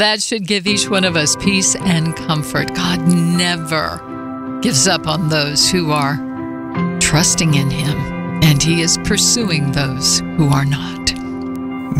That should give each one of us peace and comfort. God never gives up on those who are trusting in Him, and He is pursuing those who are not.